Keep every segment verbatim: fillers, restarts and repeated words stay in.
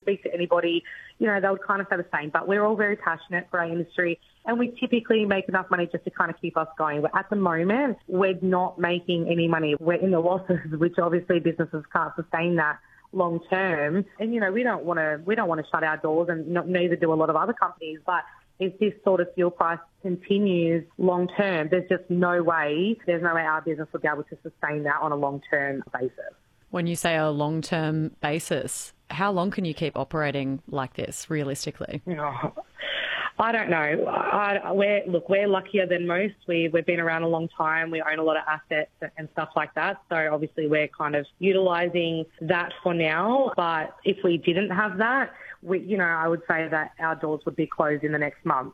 speak to anybody, you know, they would kind of say the same. But we're all very passionate for our industry, and we typically make enough money just to kind of keep us going. But at the moment, we're not making any money. We're in the losses, which obviously businesses can't sustain that long term. And, you know, we don't want to we don't want to shut our doors, and not, neither do a lot of other companies. But if this sort of fuel price continues long term, there's just no way, there's no way our business will be able to sustain that on a long term basis. When you say a long term basis, how long can you keep operating like this realistically? Oh, I don't know. I, we're, look, we're luckier than most. We, we've been around a long time. We own a lot of assets and stuff like that. So obviously we're kind of utilising that for now. But if we didn't have that, we, you know, I would say that our doors would be closed in the next month.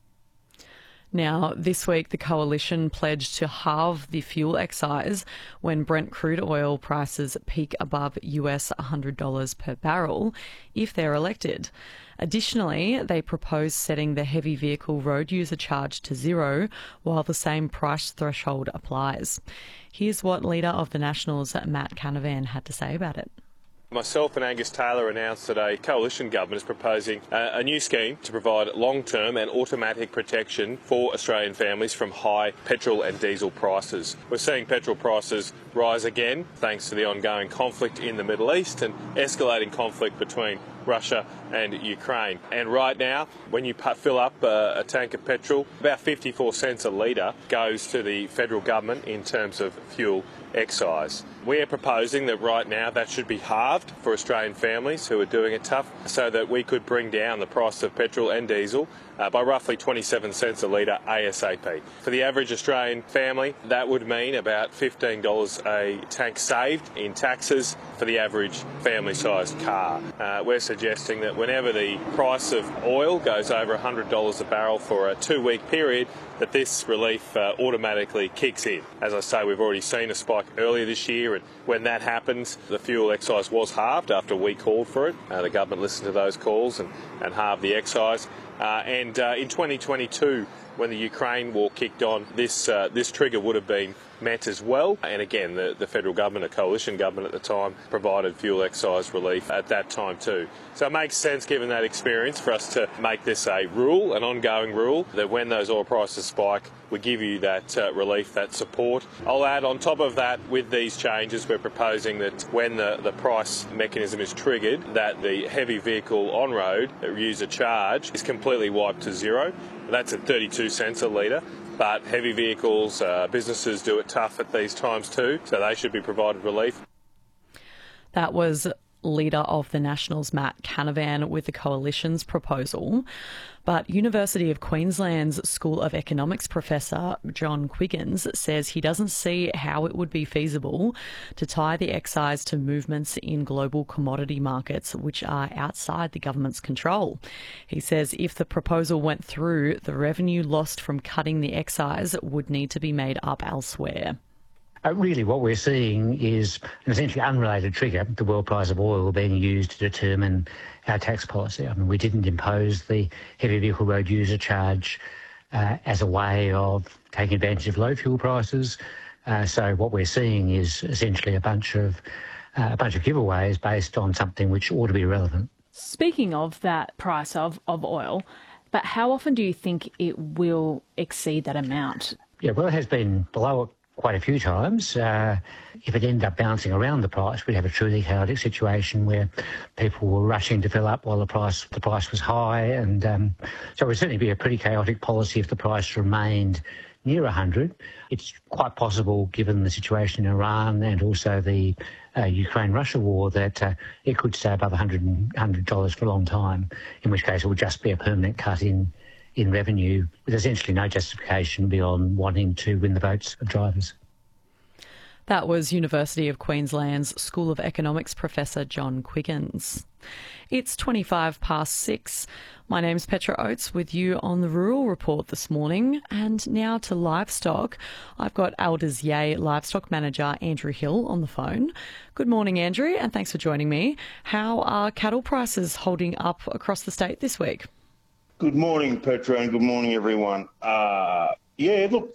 Now, this week, the Coalition pledged to halve the fuel excise when Brent crude oil prices peak above U S one hundred dollars per barrel if they're elected. Additionally, they propose setting the heavy vehicle road user charge to zero while the same price threshold applies. Here's what Leader of the Nationals, Matt Canavan, had to say about it. Myself and Angus Taylor announced that a coalition government is proposing a, a new scheme to provide long-term and automatic protection for Australian families from high petrol and diesel prices. We're seeing petrol prices rise again thanks to the ongoing conflict in the Middle East and escalating conflict between Russia and Ukraine. And right now, when you fill up a, a tank of petrol, about fifty-four cents a litre goes to the federal government in terms of fuel excise. We are proposing that right now that should be halved for Australian families who are doing it tough, so that we could bring down the price of petrol and diesel uh, by roughly twenty-seven cents a litre ASAP. For the average Australian family, that would mean about fifteen dollars a tank saved in taxes for the average family-sized car. Uh, we're suggesting that whenever the price of oil goes over one hundred dollars a barrel for a two-week period, that this relief uh, automatically kicks in. As I say, we've already seen a spike earlier this year, and when that happens, the fuel excise was halved after we called for it. Uh, the government listened to those calls and, and halved the excise. Uh, and uh, in twenty twenty-two, when the Ukraine war kicked on, this uh, this trigger would have been met as well. And again, the, the federal government, a coalition government at the time, provided fuel excise relief at that time too. So it makes sense, given that experience, for us to make this a rule, an ongoing rule, that when those oil prices spike, we give you that uh, relief, that support. I'll add on top of that, with these changes, we're proposing that when the, the price mechanism is triggered, that the heavy vehicle on-road user charge is completely wiped to zero. That's at thirty-two cents a litre. But heavy vehicles, uh, businesses do it tough at these times too, so they should be provided relief. That was Leader of the Nationals, Matt Canavan, with the Coalition's proposal. But University of Queensland's School of Economics professor John Quiggins says he doesn't see how it would be feasible to tie the excise to movements in global commodity markets which are outside the government's control. He says if the proposal went through, the revenue lost from cutting the excise would need to be made up elsewhere. Uh, really what we're seeing is an essentially unrelated trigger, the world price of oil, being used to determine our tax policy. I mean, we didn't impose the heavy vehicle road user charge uh, as a way of taking advantage of low fuel prices. Uh, so what we're seeing is essentially a bunch of uh, a bunch of giveaways based on something which ought to be relevant. Speaking of that price of, of oil, but how often do you think it will exceed that amount? Yeah, well, it has been below it quite a few times. Uh, if it ended up bouncing around the price, we'd have a truly chaotic situation where people were rushing to fill up while the price the price was high, and um, so it would certainly be a pretty chaotic policy if the price remained near one hundred. It's quite possible, given the situation in Iran and also the uh, Ukraine-Russia war, that uh, it could stay above one hundred dollars for a long time, in which case it would just be a permanent cut in in revenue, with essentially no justification beyond wanting to win the votes of drivers. That was University of Queensland's School of Economics professor John Quiggins. It's twenty-five past six. My name's Petra Oates with you on the Rural Report this morning. And now to livestock. I've got Elders Yea Livestock Manager Andrew Hill on the phone. Good morning, Andrew, and thanks for joining me. How are cattle prices holding up across the state this week? Good morning, Petra, and good morning, everyone. Uh, yeah, look,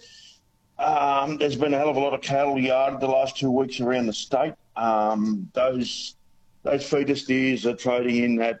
um, there's been a hell of a lot of cattle yarded the last two weeks around the state. Um, those those feeder steers are trading in at